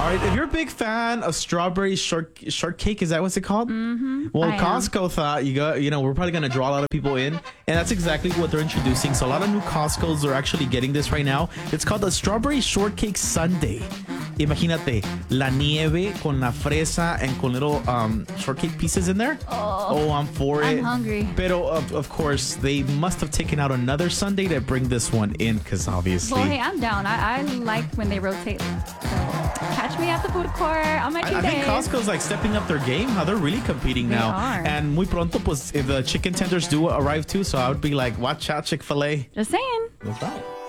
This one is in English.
All right, if you're a big fan of strawberry shortcake, is that what's it called? Mm-hmm. Well, Costco thought we're probably going to draw a lot of people in, and that's exactly what they're introducing. So a lot of new Costcos are actually getting this right now. It's called the Strawberry Shortcake Sundae. Imagínate, la nieve con la fresa and con little shortcake pieces in there. Oh, I'm for it. I'm hungry. Pero, of course, they must have taken out another Sunday to bring this one in, because obviously... Well, hey, I'm down. I like when they rotate. So catch me at the food court on my 2 days. I think Costco's like stepping up their game. How they're really competing now. Are. And muy pronto, pues, if the chicken tenders do arrive too, so I would be like, watch out, Chick-fil-A. Just saying. That's right.